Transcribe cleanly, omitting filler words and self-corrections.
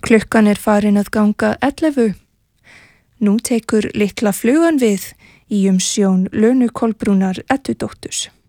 Klukkan farin að ganga 11. Nú tekur litla flugan við í umsjón Lönu Kolbrúnar Eddudóttur.